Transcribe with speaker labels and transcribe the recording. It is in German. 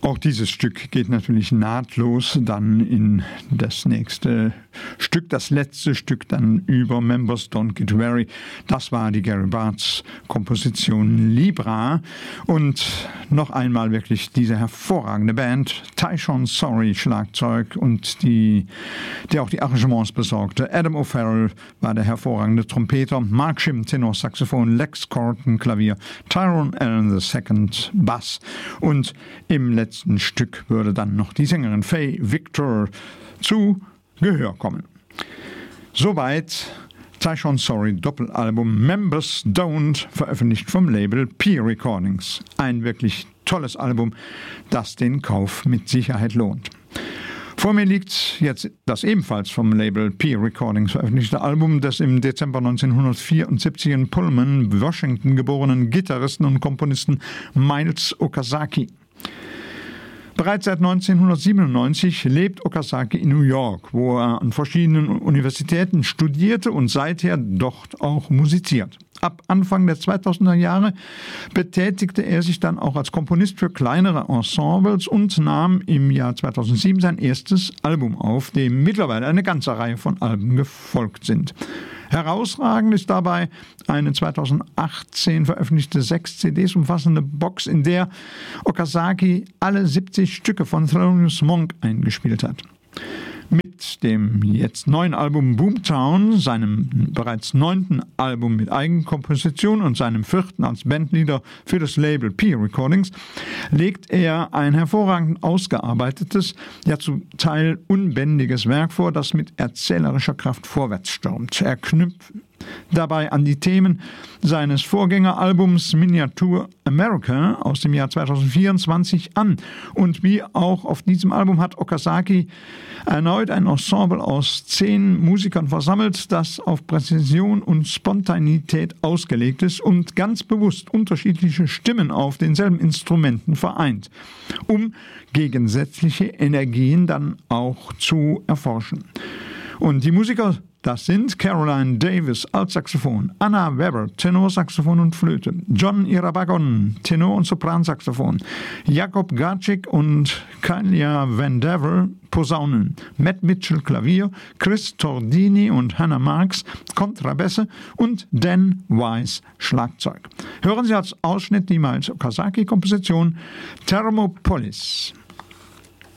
Speaker 1: Auch dieses Stück geht natürlich nahtlos dann in das nächste Stück, das letzte Stück dann über Members Don't Get Weary. Das war die Gary Bartz Komposition Libra. Und noch einmal wirklich diese hervorragende Band. Tyshawn Sorry Schlagzeug und der auch die Arrangements besorgte. Adam O'Farrell war der hervorragende Trompeter. Mark Shim Tenorsaxophon, Lex Corton Klavier, Tyrone Allen II Bass. Und im letzten Stück würde dann noch die Sängerin Faye Victor zu Gehör kommen. Soweit Tyshawn Sorry Doppelalbum Members Don't, veröffentlicht vom Label P Recordings. Ein wirklich tolles Album, das den Kauf mit Sicherheit lohnt. Vor mir liegt jetzt das ebenfalls vom Label P Recordings veröffentlichte Album des im Dezember 1974 in Pullman, Washington geborenen Gitarristen und Komponisten Miles Okazaki. Bereits seit 1997 lebt Okazaki in New York, wo er an verschiedenen Universitäten studierte und seither dort auch musiziert. Ab Anfang der 2000er Jahre betätigte er sich dann auch als Komponist für kleinere Ensembles und nahm im Jahr 2007 sein erstes Album auf, dem mittlerweile eine ganze Reihe von Alben gefolgt sind. Herausragend ist dabei eine 2018 veröffentlichte 6 CDs umfassende Box, in der Okazaki alle 70 Stücke von Thelonious Monk eingespielt hat. Mit dem jetzt neuen Album Boomtown, seinem bereits 9. Album mit Eigenkomposition und seinem 4. als Bandleader für das Label P Recordings, legt er ein hervorragend ausgearbeitetes, ja zum Teil unbändiges Werk vor, das mit erzählerischer Kraft vorwärts stürmt. Er knüpft dabei an die Themen seines Vorgängeralbums Miniature America aus dem Jahr 2024 an. Und wie auch auf diesem Album hat Okazaki erneut ein Ensemble aus 10 Musikern versammelt, das auf Präzision und Spontanität ausgelegt ist und ganz bewusst unterschiedliche Stimmen auf denselben Instrumenten vereint, um gegensätzliche Energien dann auch zu erforschen. Und die Musiker, das sind Caroline Davis, Altsaxophon, Anna Weber, Tenorsaxophon und Flöte, John Irabagon, Tenor- und Sopransaxophon, Jakob Garczyk und Kalia Vandever, Posaunen, Matt Mitchell, Klavier, Chris Tordini und Hannah Marks, Kontrabässe und Dan Wise, Schlagzeug. Hören Sie als Ausschnitt die Miles Okazaki-Komposition Thermopolis.